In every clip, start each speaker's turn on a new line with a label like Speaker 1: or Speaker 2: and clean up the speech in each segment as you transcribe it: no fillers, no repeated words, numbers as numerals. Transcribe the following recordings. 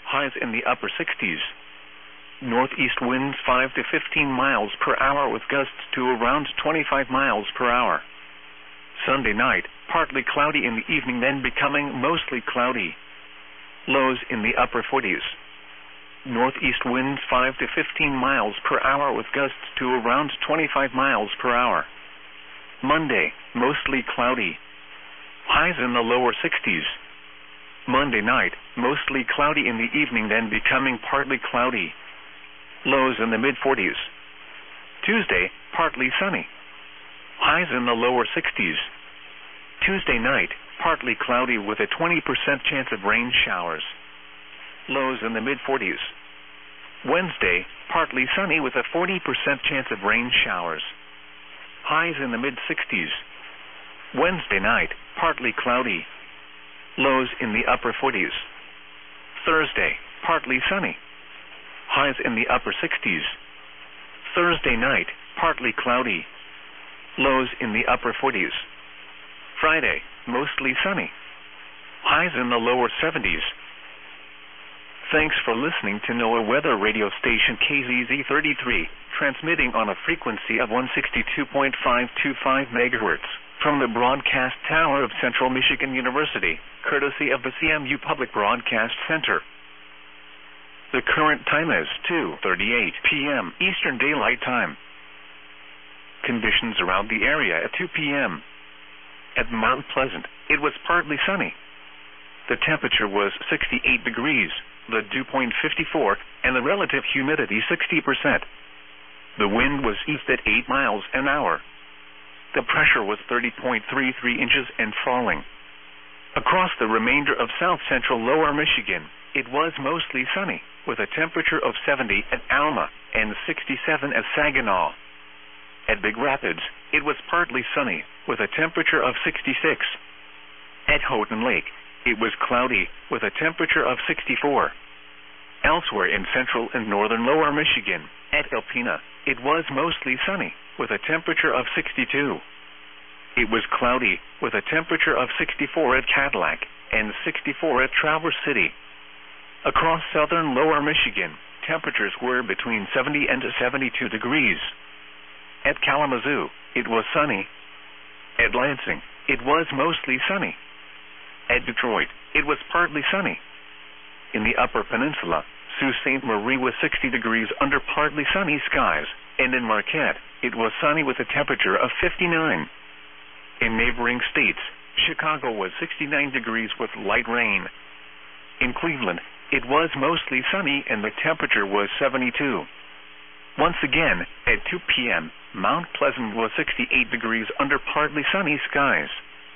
Speaker 1: highs in the upper 60s. Northeast winds 5 to 15 miles per hour with gusts to around 25 miles per hour. Sunday night, partly cloudy in the evening, then becoming mostly cloudy. Lows in the upper 40s. Northeast winds 5 to 15 miles per hour with gusts to around 25 miles per hour. Monday, mostly cloudy. Highs in the lower 60s. Monday night, mostly cloudy in the evening, then becoming partly cloudy. Lows in the mid-40s. Tuesday, partly sunny. Highs in the lower 60s. Tuesday night, partly cloudy with a 20% chance of rain showers. Lows in the mid-40s. Wednesday, partly sunny with a 40% chance of rain showers. Highs in the mid-60s. Wednesday night, partly cloudy. Lows in the upper 40s. Thursday, partly sunny. Highs in the upper 60s. Thursday night, partly cloudy. Lows in the upper 40s. Friday, mostly sunny. Highs in the lower 70s. Thanks for listening to NOAA Weather Radio Station KZZ33, transmitting on a frequency of 162.525 MHz from the broadcast tower of Central Michigan University, courtesy of the CMU Public Broadcast Center. The current time is 2:38 p.m. Eastern Daylight Time. Conditions around the area at 2 p.m. At Mount Pleasant, it was partly sunny. The temperature was 68 degrees, the dew point 54, and the relative humidity 60%. The wind was east at 8 miles an hour. The pressure was 30.33 inches and falling. Across the remainder of south-central lower Michigan, it was mostly sunny, with a temperature of 70 at Alma and 67 at Saginaw. At Big Rapids, it was partly sunny, with a temperature of 66. At Houghton Lake, it was cloudy, with a temperature of 64. Elsewhere in central and northern lower Michigan, at Alpena, it was mostly sunny, with a temperature of 62. It was cloudy, with a temperature of 64 at Cadillac and 64 at Traverse City. Across southern lower Michigan, temperatures were between 70 and 72 degrees. At Kalamazoo, it was sunny. At Lansing, it was mostly sunny. At Detroit, it was partly sunny. In the Upper Peninsula, Sault Ste. Marie was 60 degrees under partly sunny skies, and in Marquette, it was sunny with a temperature of 59. In neighboring states, Chicago was 69 degrees with light rain. In Cleveland, it was mostly sunny and the temperature was 72. Once again, at 2 p.m., Mount Pleasant was 68 degrees under partly sunny skies.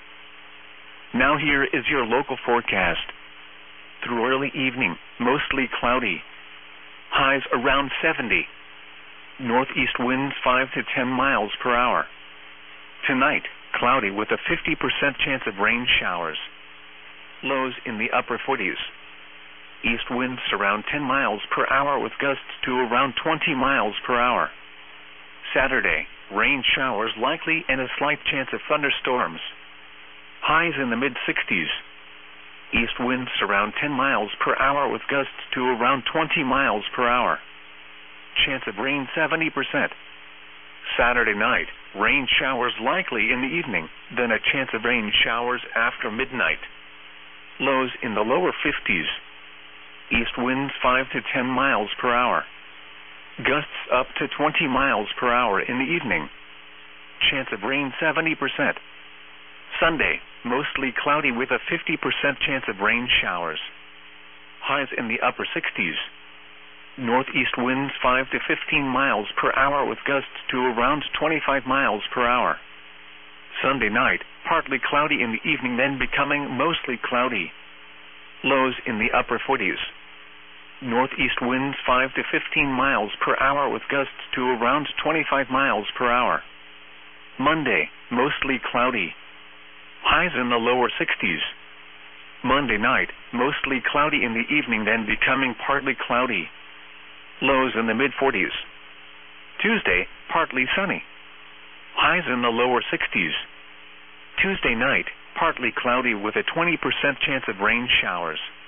Speaker 1: Now here is your local forecast. Through early evening, mostly cloudy. Highs around 70. Northeast winds 5 to 10 miles per hour. Tonight, cloudy with a 50% chance of rain showers. Lows in the upper 40s. East winds around 10 miles per hour with gusts to around 20 miles per hour. Saturday, rain showers likely and a slight chance of thunderstorms. Highs in the mid-60s. East winds around 10 miles per hour with gusts to around 20 miles per hour. Chance of rain 70%. Saturday night, rain showers likely in the evening, then a chance of rain showers after midnight. Lows in the lower 50s. East winds 5 to 10 miles per hour. Gusts up to 20 miles per hour in the evening. Chance of rain 70%. Sunday, mostly cloudy with a 50% chance of rain showers. Highs in the upper 60s. Northeast winds 5 to 15 miles per hour with gusts to around 25 miles per hour. Sunday night, partly cloudy in the evening, then becoming mostly cloudy. Lows in the upper 40s. Northeast winds 5 to 15 miles per hour with gusts to around 25 miles per hour. Monday, mostly cloudy. Highs in the lower 60s. Monday night, mostly cloudy in the evening, then becoming partly cloudy. Lows in the mid-40s. Tuesday, partly sunny. Highs in the lower 60s. Tuesday night, partly cloudy with a 20% chance of rain showers.